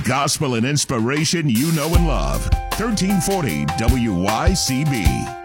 gospel and inspiration you know and love. 1340 WYCB.